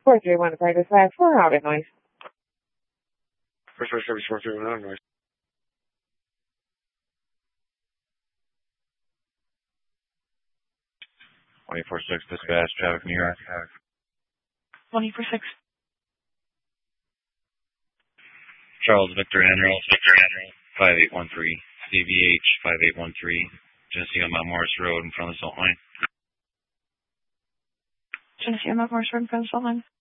431 Practice Lab 4 out at noise. First service 431 noise. (24-6) dispatch, traffic New York. 24-6. Charles Victor Henry, 5813, CVH 5813, Genesee on Mount Morris Road in front of the Salt Line. Genesee on Mount Morris Road in front of the Salt Line.